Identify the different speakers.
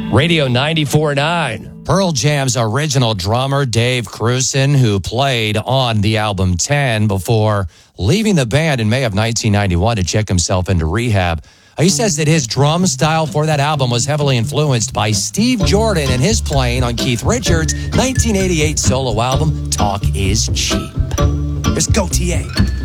Speaker 1: Radio 94.9.
Speaker 2: Pearl Jam's original drummer, Dave Krusen, who played on the album 10 before leaving the band in May of 1991 to check himself into rehab. He says that his drum style for that album was heavily influenced by Steve Jordan and his playing on Keith Richards' 1988 solo album, Talk Is Cheap. Here's Gautier.